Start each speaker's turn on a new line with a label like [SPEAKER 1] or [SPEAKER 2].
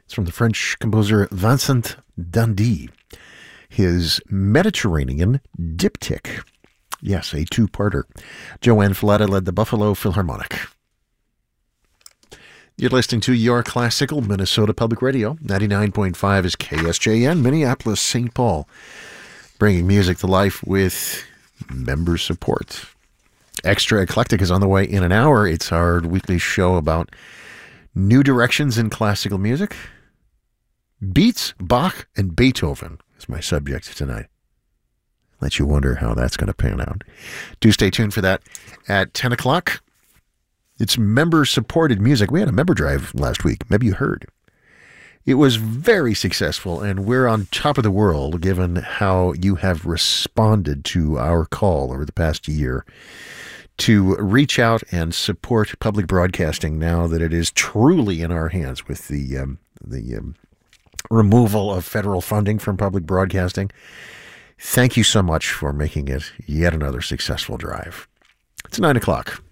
[SPEAKER 1] It's from the French composer Vincent Dandy. His Mediterranean Diptych. Yes, a two-parter. Joanne Falletta led the Buffalo Philharmonic. You're listening to your classical Minnesota Public Radio. 99.5 is KSJN, Minneapolis, St. Paul. Bringing music to life with member support. Extra Eclectic is on the way in an hour. It's our weekly show about new directions in classical music. Beats, Bach, and Beethoven is my subject tonight. Let you wonder how that's going to pan out. Do stay tuned for that at 10 o'clock. It's member-supported music. We had a member drive last week. Maybe you heard. It was very successful, and we're on top of the world given how you have responded to our call over the past year to reach out and support public broadcasting now that it is truly in our hands with the removal of federal funding from public broadcasting. Thank you so much for making it yet another successful drive. It's 9 o'clock.